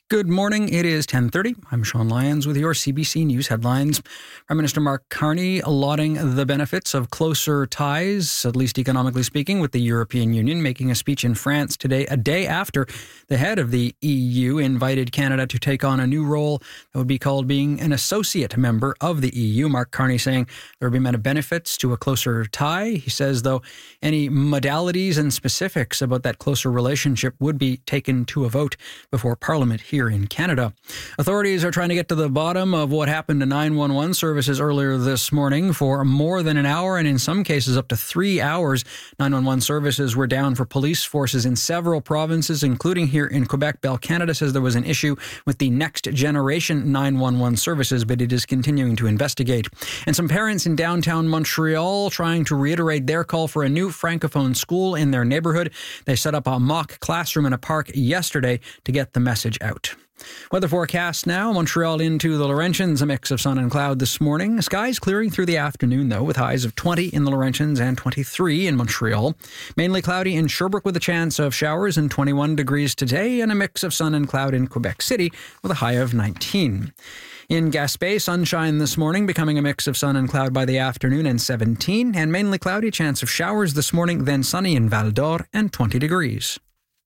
Good morning. It is 10:30. I'm Sean Lyons with your CBC News headlines. Prime Minister Mark Carney lauding the benefits of closer ties, at least economically speaking, with the European Union, making a speech in France today, a day after the head of the EU invited Canada to take on a new role that would be called being an associate member of the EU. Mark Carney saying there will be many benefits to a closer tie. He says, though, any modalities and specifics about that closer relationship would be taken to a vote before Parliament here in Canada. Authorities are trying to get to the bottom of what happened to 911 services earlier this morning. For more than an hour, and in some cases up to 3 hours, 911 services were down for police forces in several provinces, including here in Quebec. Bell Canada says there was an issue with the next generation 911 services, but it is continuing to investigate. And some parents in downtown Montreal trying to reiterate their call for a new Francophone school in their neighborhood. They set up a mock classroom in a park yesterday to get the message out. Weather forecast now. Montreal into the Laurentians, a mix of sun and cloud this morning. Skies clearing through the afternoon, though, with highs of 20 in the Laurentians and 23 in Montreal. Mainly cloudy in Sherbrooke with a chance of showers and 21 degrees today, and a mix of sun and cloud in Quebec City with a high of 19. In Gaspé, sunshine this morning, becoming a mix of sun and cloud by the afternoon and 17, and mainly cloudy, chance of showers this morning, then sunny in Val d'Or and 20 degrees.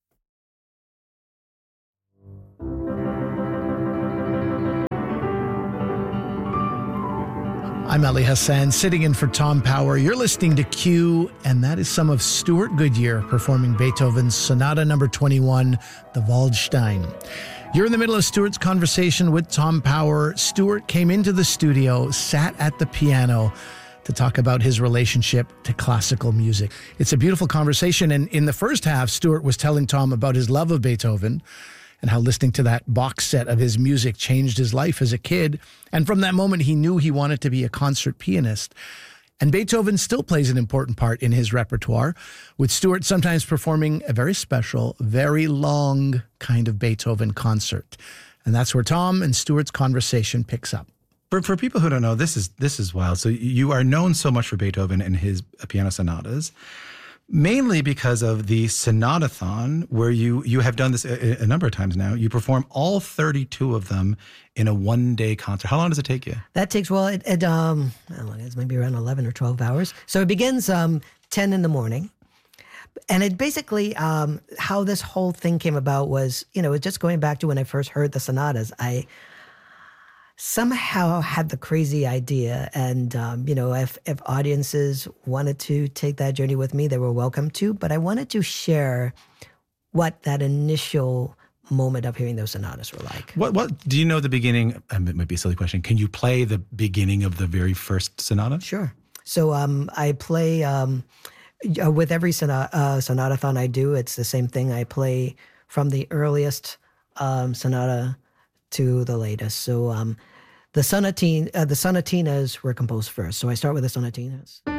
I'm Ali Hassan, sitting in for Tom Power. You're listening to Q, and that is some of Stuart Goodyear performing Beethoven's Sonata No. 21, the Waldstein. You're in the middle of Stuart's conversation with Tom Power. Stuart came into the studio, sat at the piano to talk about his relationship to classical music. It's a beautiful conversation, and in the first half, Stuart was telling Tom about his love of Beethoven and how listening to that box set of his music changed his life as a kid. And from that moment, he knew he wanted to be a concert pianist. And Beethoven still plays an important part in his repertoire, with Stuart sometimes performing a very special, very long kind of Beethoven concert. And that's where Tom and Stuart's conversation picks up. For people who don't know, this is wild. So you are known so much for Beethoven and his piano sonatas, mainly because of the Sonatathon, where you have done this a number of times now. You perform all 32 of them in a one-day concert. How long does it take you? That takes, it's maybe around 11 or 12 hours. So it begins 10 in the morning. And it basically, how this whole thing came about was, just going back to when I first heard the sonatas, I somehow had the crazy idea, and if audiences wanted to take that journey with me, they were welcome to, but I wanted to share what that initial moment of hearing those sonatas were like. What do you know the beginning? It might be a silly question. Can you play the beginning of the very first sonata? Sure. So I play with every sonatathon I do, it's the same thing. I play from the earliest sonata to the latest. So the sonatinas were composed first. So I start with the sonatinas.